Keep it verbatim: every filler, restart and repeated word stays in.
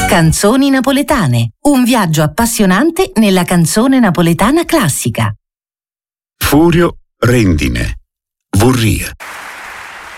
Canzoni napoletane. Un viaggio appassionante nella canzone napoletana classica. Furio Rendine. Vorria.